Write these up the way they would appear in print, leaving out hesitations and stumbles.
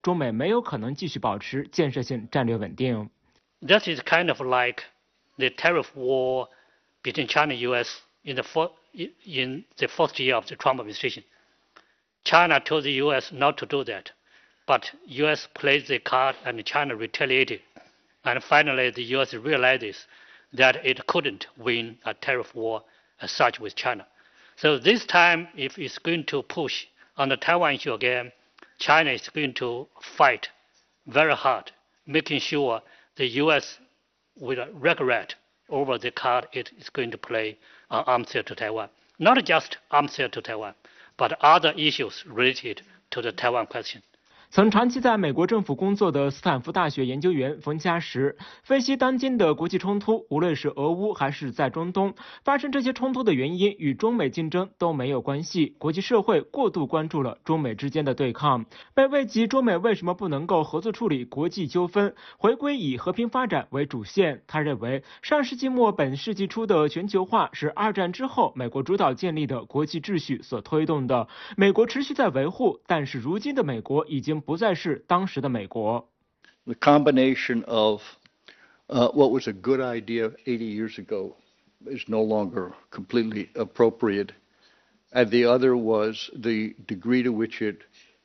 中美没有可能继续保持建设性战略稳定。 That is kind of like the tariff war between China and U.S. in the first year of the Trump administration. China told the U.S. not to do that, but U.S. played the card and China retaliated. And finally, the U.S. realizes that it couldn't win a tariff war as such with China. So this time, if it's going to push on the Taiwan issue again, China is going to fight very hard, making sure the U.S. will regret over the card it is going to play on arms sale to Taiwan. Not just arms sale to Taiwan, but other issues related to the Taiwan question. 曾长期在美国政府工作的斯坦福大学研究员冯嘉实分析，当今的国际冲突，无论是俄乌还是在中东，发生这些冲突的原因与中美竞争都没有关系。国际社会过度关注了中美之间的对抗，被问及中美为什么不能够合作处理国际纠纷，回归以和平发展为主线。他认为，上世纪末本世纪初的全球化是二战之后美国主导建立的国际秩序所推动的，美国持续在维护，但是如今的美国已经不再是当时的美国。 The combination of what was a good idea 80 years ago is no longer completely appropriate, and the other was the degree to which it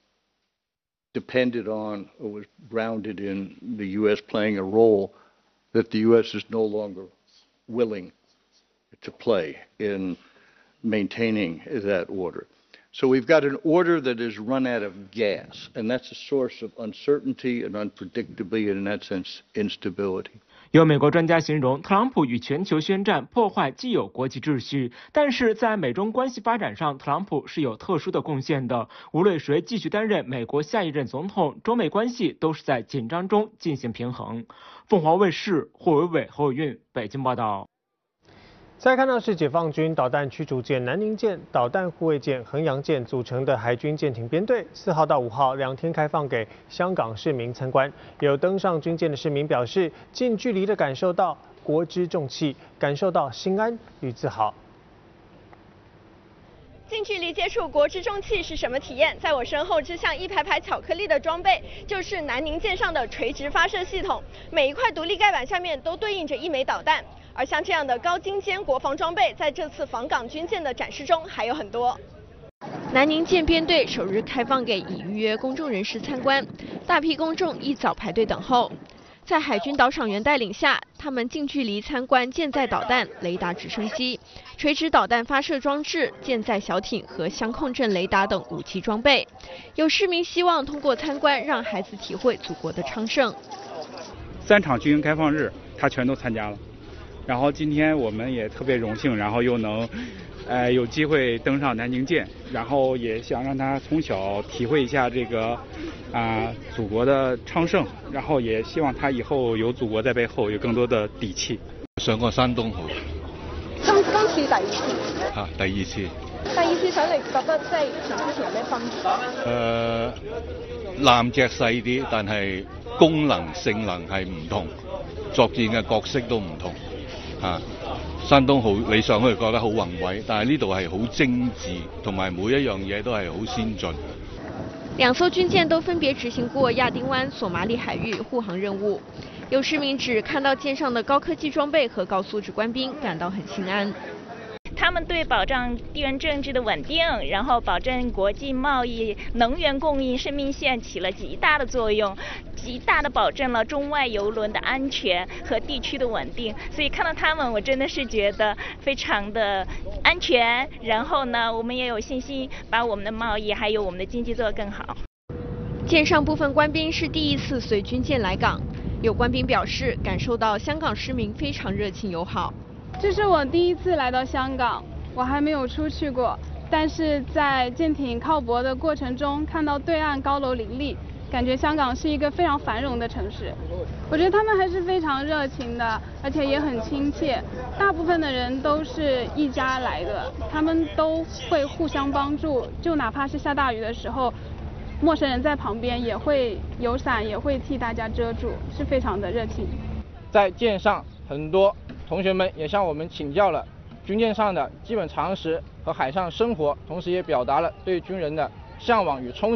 depended on or was grounded in the U.S. playing a role that the U.S. is no longer willing to play in maintaining that order. So we've got an order that is run out of gas, and that's a source of uncertainty and unpredictability, and in that sense, instability. 有美国专家形容，特朗普与全球宣战破坏既有国际秩序，但是在美中关系发展上，特朗普是有特殊的贡献的。无论谁继续担任美国下一任总统，中美关系都是在紧张中进行平衡。凤凰卫视霍伟伟、侯伟运北京报道。 再看到是解放军导弹驱逐舰南宁舰、导弹护卫舰衡阳舰组成的海军舰艇编队，4号到5号2天开放给香港市民参观。有登上军舰的市民表示，近距离的感受到国之重器，感受到心安与自豪。 近距离接触国之重器是什么体验？在我身后这像一排排巧克力的装备，就是南宁舰上的垂直发射系统。每一块独立盖板下面都对应着1枚导弹。而像这样的高精尖国防装备，在这次访港军舰的展示中还有很多。南宁舰编队首日开放给已预约公众人士参观，大批公众一早排队等候。在海军导赏员带领下，他们近距离参观舰载导弹、雷达直升机、垂直导弹发射装置、舰载小艇和相控阵雷达等武器装备。有市民希望通过参观让孩子体会祖国的昌盛。 3场军营开放日，他全都参加了。然后今天我们也特别荣幸，然后又能，有机会登上南宁舰，然后也想让他从小体会一下这个，祖国的昌盛，然后也希望他以後有祖國在背後，有更多的底氣。 上過山東號。 今次第2次。 嚇，第2次。 第2次上嚟覺得即係同之前有咩分別？ 艦隻細啲，但係功能性能係唔同，作戰嘅角色都唔同。山東號你上去覺得好宏偉，但係呢度係好精緻，同埋每一樣嘢都係好先進。 2艘军舰都分别执行过亚丁湾、索马里海域护航任务。有市民指看到舰上的高科技装备和高素质官兵，感到很心安。 他们对保障地缘政治的稳定，然后保证国际贸易、能源供应、生命线起了极大的作用，极大的保证了中外邮轮的安全和地区的稳定。所以看到他们，我真的是觉得非常的安全。然后呢，我们也有信心把我们的贸易还有我们的经济做得更好。 舰上部分官兵是第1次随军舰来港，有官兵表示感受到香港市民非常热情友好。 这是我第1次来到香港，我还没有出去过，但是在舰艇靠泊的过程中，看到对岸高楼林立，感觉香港是一个非常繁荣的城市。我觉得他们还是非常热情的，而且也很亲切。大部分的人都是一家来的，他们都会互相帮助，就哪怕是下大雨的时候，陌生人在旁边也会有伞，也会替大家遮住，是非常的热情。 在舰上，很多同学们也向我们请教了军舰上的基本常识和海上生活，同时也表达了对军人的向往与憧憬。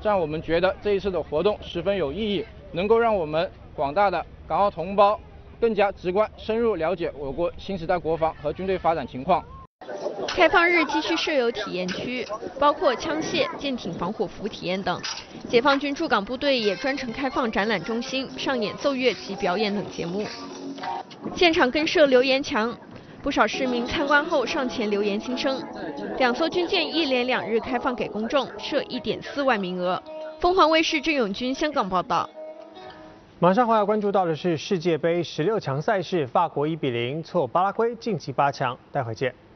这样我们觉得这一次的活动十分有意义，能够让我们广大的港澳同胞更加直观、深入了解我国新时代国防和军队发展情况。 开放日继续设有体验区，包括枪械、舰艇防火服体验等。解放军驻港部队也专程开放展览中心，上演奏乐及表演等节目。现场更设留言墙，不少市民参观后上前留言心声。2艘军舰一连2日开放给公众，设1.4万名额。凤凰卫视郑永军香港报道。 马上还要关注到的是世界杯16强赛事，法国1-0挫巴拉圭晋级8强，待会见。